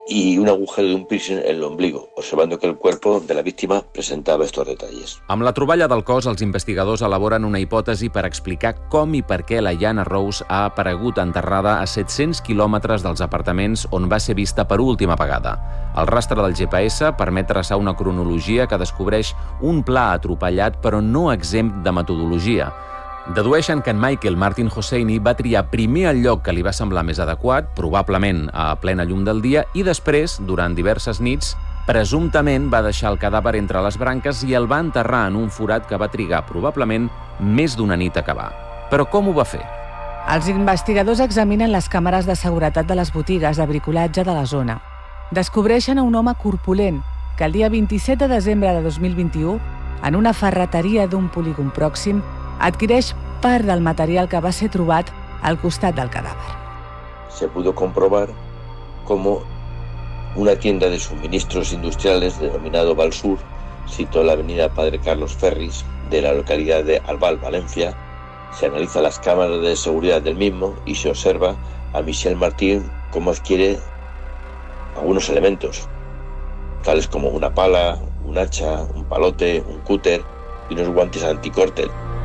y un agujero de un piercing en el ombligo, observando que el cuerpo de la víctima presentaba estos detalles. Amb la troballa del cos, els investigadors elaboren una hipòtesi per explicar com i per què la Jana Rose ha aparegut enterrada a 700 quilòmetres dels apartaments on va ser vista per última vegada. El rastre del GPS permet traçar una cronologia que descobreix un pla atropellat però no exempt de metodologia. Dedueixen que en Michael Martin Hosseini va triar primer el lloc que li va semblar més adequat, probablement a plena llum del dia, i després, durant diverses nits, presumptament va deixar el cadàver entre les branques i el va enterrar en un forat que va trigar probablement més d'una nit a acabar. Però com ho va fer? Els investigadors examinen les càmeres de seguretat de les botigues de bricolatge de la zona. Descobreixen a un home corpulent que el dia 27 de desembre de 2021, en una ferreteria d'un polígon pròxim, adquireix part del material que va ser trobat al costat del cadàver. Se pudo comprobar cómo una tienda de suministros industriales denominado Valsur, situada en la avenida Padre Carlos Ferris de la localidad de Albal, Valencia, se analiza las cámaras de seguridad del mismo y se observa a Michel Martín cómo adquiere algunos elementos, tales como una pala, un hacha, un palote, un cúter y unos guantes anticórtel.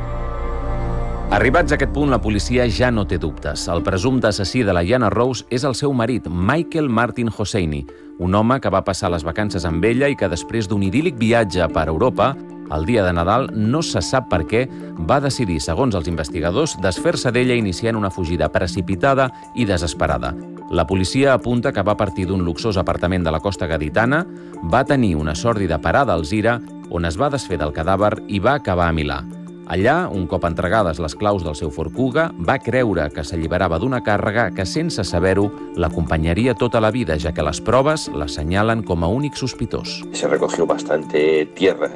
Arribats a aquest punt, la policia ja no té dubtes. El presumpte assassí de la Jana Rose és el seu marit, Michael Martin Hosseini, un home que va passar les vacances amb ella i que després d'un idíl·lic viatge per Europa, el dia de Nadal, no se sap per què, va decidir, segons els investigadors, desfer-se d'ella iniciant una fugida precipitada i desesperada. La policia apunta que va partir d'un luxós apartament de la costa gaditana, va tenir una sòrdida parada a Alzira, on es va desfer del cadàver i va acabar a Milà. Allà, un cop entregades les claus del seu Ford Kuga, va creure que s'alliberava d'una càrrega que, sense saber-ho, l'acompanyaria tota la vida, ja que les proves l'assenyalen com a únic sospitós. Se recogió bastante tierra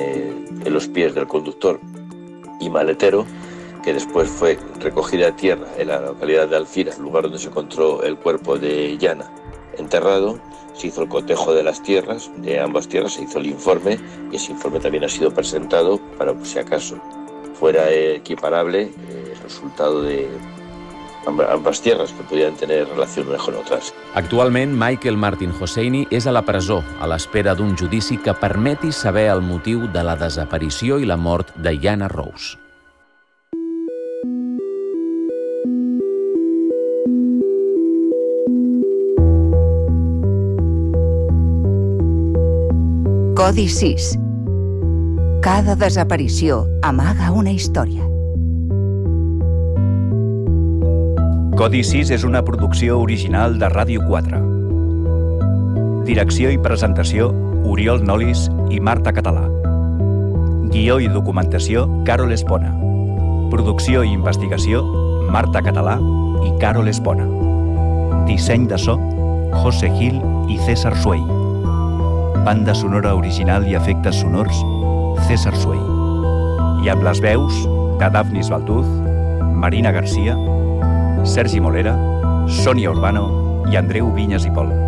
en los pies del conductor y maletero, que después fue recogida a tierra en la localidad de Alzira, lugar donde se encontró el cuerpo de Jana enterrado. Se hizo el cotejo de las tierras, de ambas tierras, se hizo el informe y ese informe también ha sido presentado para, si acaso fuera equiparable, el resultado de ambas tierras que podien tenir relació unes con otras. Actualment, Michael Martin Hosseini és a la presó, a l'espera d'un judici que permeti saber el motiu de la desaparició i la mort de Jana Rose. Codi 6. Cada desaparició amaga una història. Codi 6 és una producció original de Ràdio 4. Direcció i presentació, Oriol Nolis i Marta Català. Guió i documentació, Carol Espona. Producció i investigació, Marta Català i Carol Espona. Disseny de so, José Gil i César Suey. Banda sonora original i efectes sonors, César Suey. I amb les veus de Dafnis Baltuz, Marina Garcia, Sergi Molera, Sònia Urbano i Andreu Vinyes i Pol.